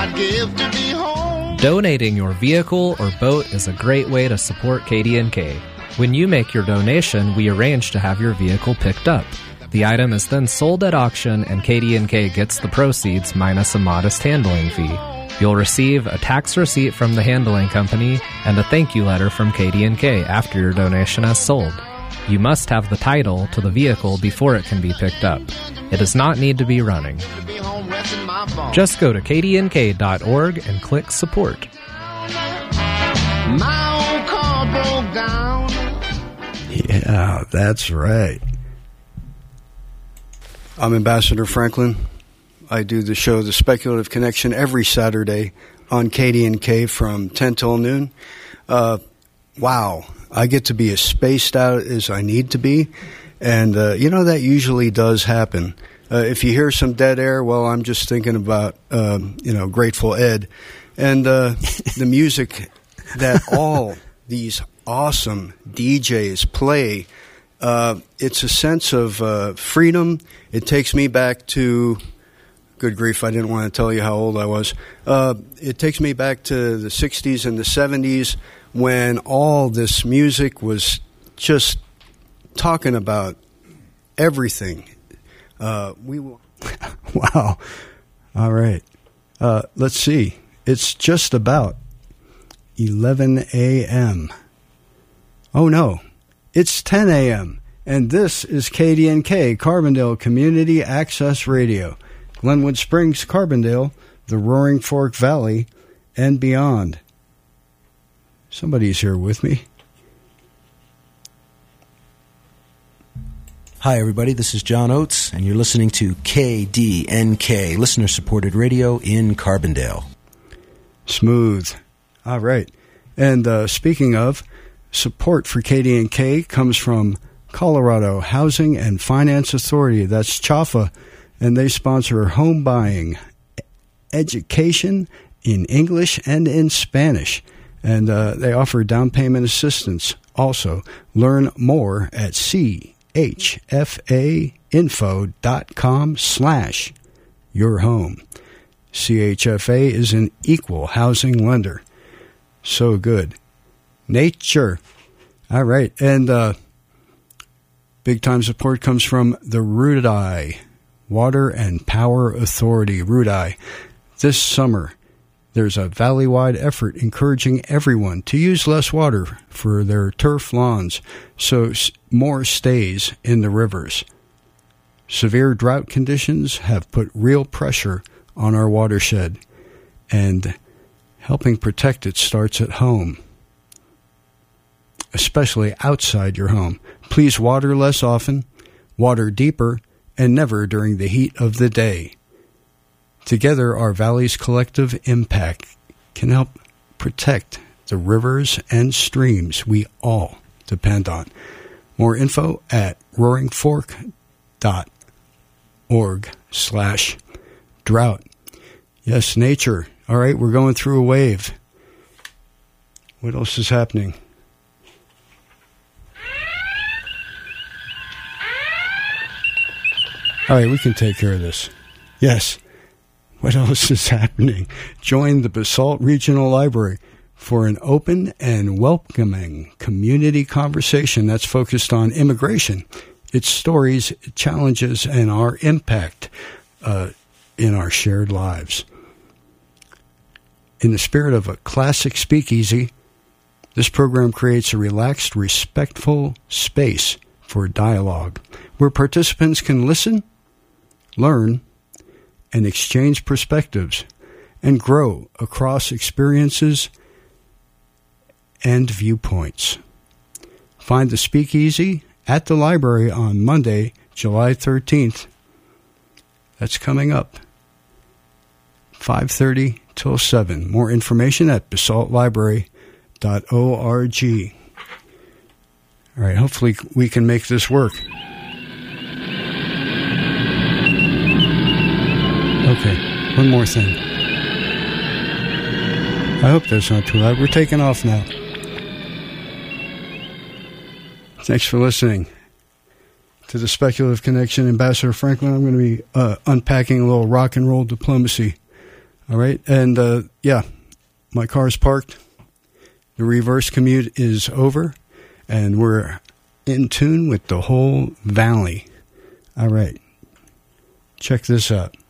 I'd give to be home. Donating your vehicle or boat is a great way to support KDNK. When you make your donation, we arrange to have your vehicle picked up. The item is then sold at auction, and KDNK gets the proceeds minus a modest handling fee. You'll receive a tax receipt from the handling company and a thank you letter from KDNK after your donation has sold. You must have the title to the vehicle before it can be picked up. It does not need to be running. Just go to kdnk.org and click support. My old car broke down. Yeah, that's right. I'm Ambassador Franklin. I do the show The Speculative Connection every Saturday on KDNK from 10 till noon. Wow, I get to be as spaced out as I need to be, and that usually does happen. If you hear some dead air, well, I'm just thinking about Grateful Ed and the music that all these awesome DJs play. It's a sense of freedom. It takes me back to, good grief, I didn't want to tell you how old I was. It takes me back to the 60s and the 70s when all this music was just talking about everything. Wow. All right. Let's see. It's just about 11 a.m. Oh, no. It's 10 a.m., and this is KDNK, Carbondale Community Access Radio, Glenwood Springs, Carbondale, the Roaring Fork Valley, and beyond. Somebody's here with me. Hi, everybody. This is John Oates, and you're listening to KDNK, listener-supported radio in Carbondale. Smooth. All right. And speaking of, support for KDNK comes from Colorado Housing and Finance Authority. That's CHAFA, and they sponsor home buying, education in English and in Spanish, and they offer down payment assistance. Also, learn more at chfainfo.com/yourhome. CHFA is an equal housing lender. So good. Nature. All right. And big time support comes from the RUDI, Water and Power Authority, RUDI. This summer, there's a valley-wide effort encouraging everyone to use less water for their turf lawns so more stays in the rivers. Severe drought conditions have put real pressure on our watershed, and helping protect it starts at home, especially outside your home. Please water less often, water deeper, and never during the heat of the day. Together, our valley's collective impact can help protect the rivers and streams we all depend on. More info at roaringfork.org/drought. Yes, nature. All right, we're going through a wave. What else is happening? All right, we can take care of this. Yes. What else is happening? Join the Basalt Regional Library for an open and welcoming community conversation that's focused on immigration, its stories, challenges, and our impact in our shared lives. In the spirit of a classic speakeasy, this program creates a relaxed, respectful space for dialogue where participants can listen, learn, and exchange perspectives and grow across experiences and viewpoints. Find the speakeasy at the library on Monday, July 13th. That's coming up, 5:30 till 7. More information at basaltlibrary.org. All right, hopefully we can make this work. Okay, one more thing. I hope that's not too loud. We're taking off now. Thanks for listening to the Speculative Connection. Ambassador Franklin, I'm going to be unpacking a little rock and roll diplomacy All right. And, yeah, my car's parked. The reverse commute is over, and we're in tune with the whole valley. All right. Check this out.